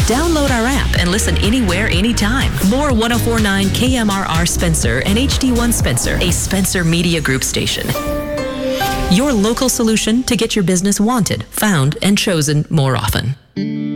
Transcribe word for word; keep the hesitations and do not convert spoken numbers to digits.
Download our app and listen anywhere, anytime. More one oh four point nine K M R R Spencer and H D one Spencer, a Spencer Media Group station. Your local solution to get your business wanted, found, and chosen more often.